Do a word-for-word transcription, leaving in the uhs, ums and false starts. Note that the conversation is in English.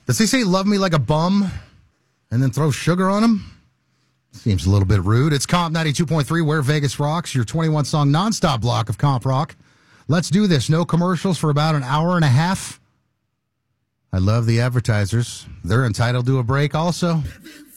Does he say love me like a bum and then throw sugar on him? Seems a little bit rude. It's Comp ninety-two point three, Where Vegas Rocks, your twenty-one song nonstop block of Comp Rock. Let's do this. No commercials for about an hour and a half. I love the advertisers. They're entitled to a break also.